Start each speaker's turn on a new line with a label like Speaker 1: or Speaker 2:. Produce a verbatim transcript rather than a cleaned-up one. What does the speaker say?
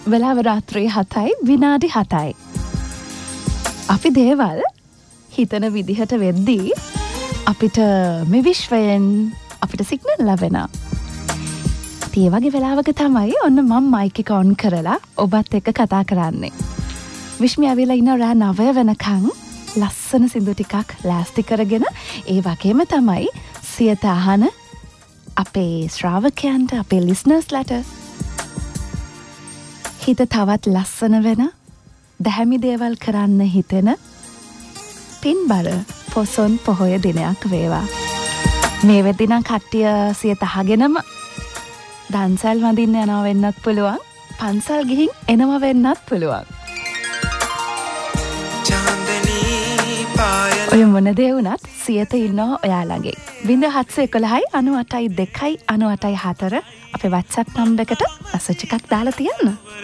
Speaker 1: වෙලාව රාත්‍රී හතයි විනාඩි හතයි. අපි දේවල් හිතන විදිහට වෙද්දී අපිට මේ විශ්වයෙන් අපිට සිග්නල් ලැබෙනවා. ඒ වගේ වෙලාවක තමයි ඔන්න මම මයික් එක ඔන් කරලා ඔබත් එක්ක කතා කරන්නේ. විශ්මි ඇවිල්ලා ඉන්න රෑ නවය වෙනකන් ලස්සන සින්දු ටිකක් ලෑස්ති කරගෙන ඒ වගේම තමයි සියත අහන අපේ ශ්‍රාවකයන්ට අපේ ලිස්නර්ස්ලට හිත තවත් ලස්සන වෙන දැහැමි දේවල් කරන්න හිතෙන පින්බර පොසොන් පොහොය දිනයක් වේවා. මේ වෙද්දී නම් කට්ටිය සියත අහගෙනම දන්සල් වඳින්න යනවා වෙන්නත් පුළුවන්. පන්සල් ගිහින් එනවා වෙන්නත් පුළුවන්. ඔය මොන දේ වුණත් සියත ඉන්නවා ඔයාලගේ. බිංදුව හත්සිය එකොළහයි අනු අටයි දෙකයි අනු අටයි හතර අපේ WhatsApp නම්බර් එකට මැසේජ් එකක් දාලා තියන්න.